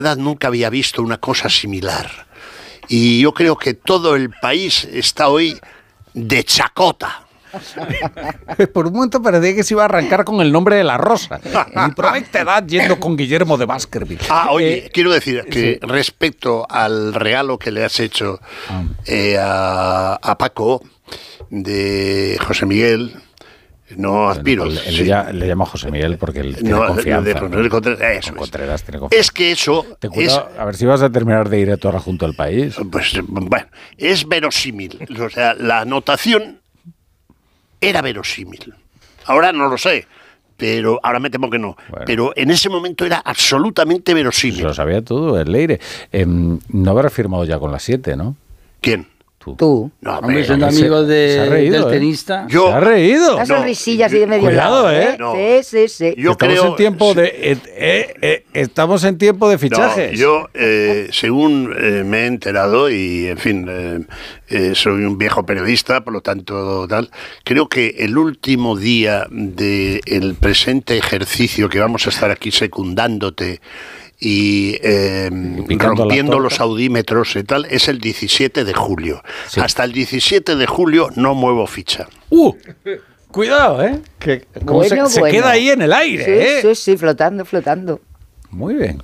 nunca había visto una cosa similar. Y yo creo que todo el país está hoy de chacota. Por un momento parecía que se iba a arrancar con el nombre de la rosa. Mi promete edad yendo con Guillermo de Baskerville. Oye, quiero decir que respecto al regalo que le has hecho a Paco de José Miguel, no aspiro. Le llamo José Miguel porque él tiene confianza. Contreras tiene confianza. Es que eso... a ver si vas a terminar de ir a todo junto al país. Pues bueno, es verosímil. O sea, la anotación era verosímil. Ahora no lo sé, pero ahora me temo que no. Bueno. Pero en ese momento era absolutamente verosímil. Pues lo sabía todo, el Leire. No habrás firmado ya con las 7, ¿no? ¿Quién? Tú. No, hombre, siendo amigo del tenista. ¿Se ha reído? Una sonrisilla así de medio Cuidado, lado. No. Sí. Estamos en tiempo de fichajes. No, yo, según me he enterado, y en fin, soy un viejo periodista, por lo tanto, creo que el último día del presente ejercicio que vamos a estar aquí secundándote y rompiendo los audímetros y tal, es el 17 de julio. Sí. Hasta el 17 de julio no muevo ficha. Cuidado, que se queda ahí en el aire, Sí, flotando. Muy bien.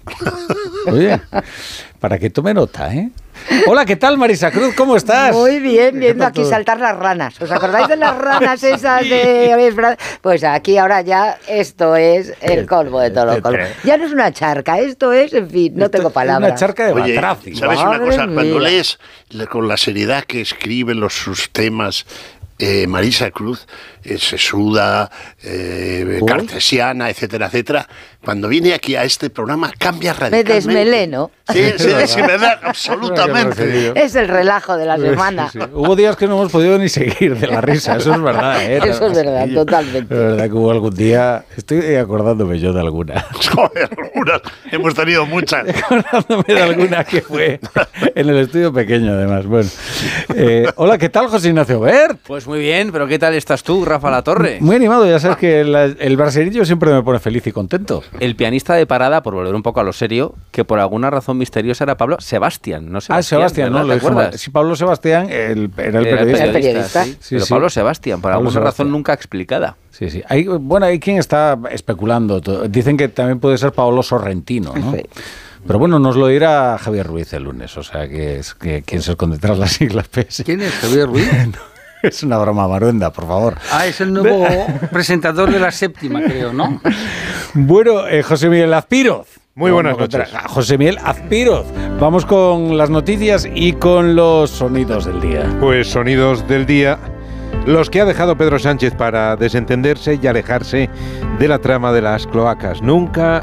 Para que tome nota, Hola, ¿qué tal, Marisa Cruz? ¿Cómo estás? Muy bien, viendo aquí saltar las ranas. ¿Os acordáis de las ranas esas de...? Pues aquí ahora ya esto es el colmo de todo lo colmo. Ya no es una charca, esto es, en fin, no tengo palabras. Una charca de Batraci. ¿Sabes una cosa? Cuando lees con la seriedad que escribe sus temas Marisa Cruz, sesuda, cartesiana, etcétera, cuando viene aquí a este programa cambia radicalmente. Me desmeleno. Sí, me da absolutamente. Es el relajo de la semana. Sí. Hubo días que no hemos podido ni seguir de la risa, eso es verdad. Eso es verdad, totalmente. Es verdad que hubo algún día, estoy acordándome yo de alguna. Joder, algunas, hemos tenido muchas. Acordándome de alguna que fue en el estudio pequeño, además. Bueno, hola, ¿qué tal, José Ignacio Bert? Pues muy bien, pero ¿qué tal estás tú, Rafa Latorre? Muy animado, ya sabes que el brasileño siempre me pone feliz y contento. El pianista de parada, por volver un poco a lo serio, que por alguna razón misteriosa era Pablo Sebastián, no Sebastián. Sebastián, ¿no? ¿Te acuerdas? Sí, Pablo Sebastián era el periodista. Sí. Pero Pablo Sebastián, por alguna razón nunca explicada. Sí. Hay quien está especulando. Dicen que también puede ser Paolo Sorrentino, ¿no? Sí. Pero bueno, nos lo dirá Javier Ruiz el lunes, o sea, que ¿quién se esconde tras las siglas PS? ¿Quién es Javier Ruiz? Es una broma, Maruenda, por favor. Es el nuevo presentador de La Séptima, creo, ¿no? Bueno, José Miguel Azpiroz. Muy buenas noches. José Miguel Azpiroz. Vamos con las noticias y con los sonidos del día. Pues sonidos del día, los que ha dejado Pedro Sánchez para desentenderse y alejarse de la trama de las cloacas. Nunca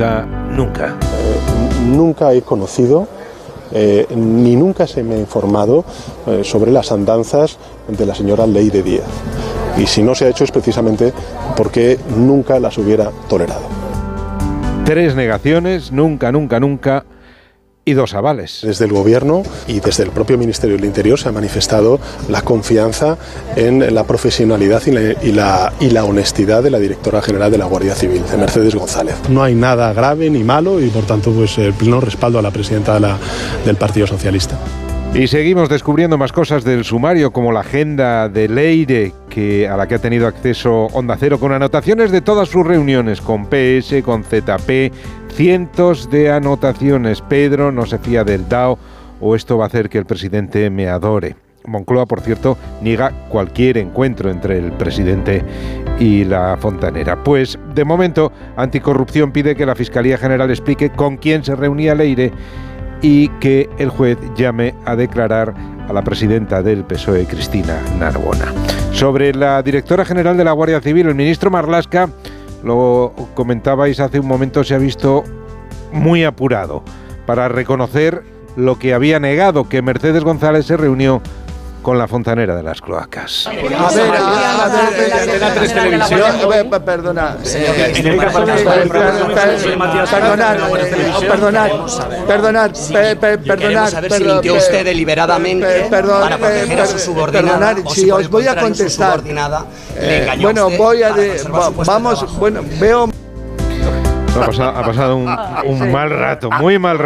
he conocido ni nunca se me ha informado sobre las andanzas de la señora Leire Díaz. Y si no se ha hecho es precisamente porque nunca las hubiera tolerado. 3 negaciones, nunca, y 2 avales. Desde el Gobierno y desde el propio Ministerio del Interior se ha manifestado la confianza en la profesionalidad y la honestidad de la directora general de la Guardia Civil, de Mercedes González. No hay nada grave ni malo y por tanto pues el pleno respaldo a la presidenta del Partido Socialista. Y seguimos descubriendo más cosas del sumario, como la agenda de Leire, a la que ha tenido acceso Onda Cero, con anotaciones de todas sus reuniones, con PS, con ZP, cientos de anotaciones. Pedro no se fía del DAO, o esto va a hacer que el presidente me adore. Moncloa, por cierto, niega cualquier encuentro entre el presidente y la fontanera. Pues, de momento, Anticorrupción pide que la Fiscalía General explique con quién se reunía Leire y que el juez llame a declarar a la presidenta del PSOE, Cristina Narbona. Sobre la directora general de la Guardia Civil, el ministro Marlaska, lo comentabais hace un momento, se ha visto muy apurado para reconocer lo que había negado, que Mercedes González se reunió con la fontanera de las cloacas. Antena 3 Televisión. Perdonad. Si mintió usted deliberadamente para proteger a su subordinada. Si os voy a contestar. Bueno, veo... Ha pasado un mal rato, muy mal rato.